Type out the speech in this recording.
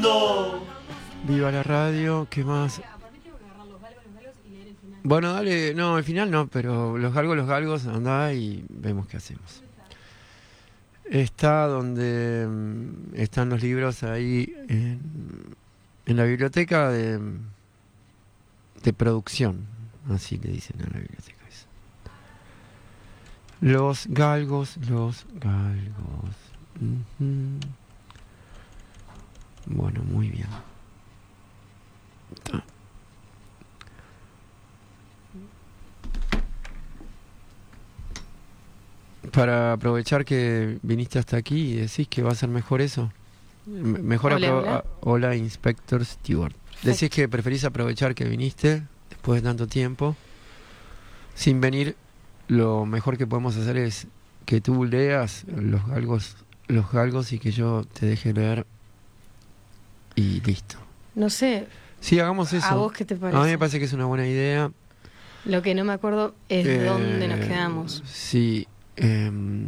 mundo. Viva la radio, ¿qué más? Bueno, dale, no, al final no, pero los galgos, andá y vemos qué hacemos. Está donde están los libros ahí en la biblioteca de producción, así le dicen a la biblioteca esa. Los galgos. Bueno, muy bien. Para aprovechar que viniste hasta aquí y decís que va a ser mejor eso. Mejor hola, Inspector Stewart. Decís que preferís aprovechar que viniste después de tanto tiempo. Sin venir, lo mejor que podemos hacer es que tú leas los galgos y que yo te deje leer y listo. No sé. Sí, hagamos eso. ¿A vos qué te parece? A mí me parece que es una buena idea. Lo que no me acuerdo es dónde nos quedamos. Sí.